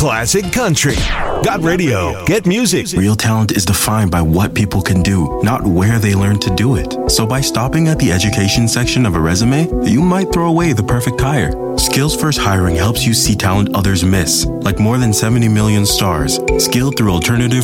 classic country. Got radio. Get music. Real talent is defined by what people can do, not where they learn to do it. So by stopping at the education section of a resume, you might throw away the perfect hire. Skills First Hiring helps you see talent others miss, like more than 70 million stars, skilled through alternative